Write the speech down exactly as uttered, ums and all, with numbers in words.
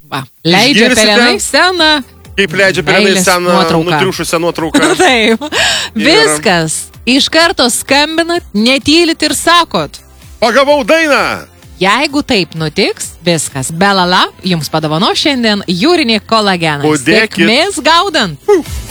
Va, leidžia pelenai sceną. Kaip leidžia pelenai sceną nutriušusią nuotrauką. Taip. Viskas. Iš karto skambinat, netylit ir sakot. Pagavau dainą. Jeigu taip nutiks, viskas. Belala jums padovano šiandien jūrinį kolageną. Sėkmės gaudant. Uh.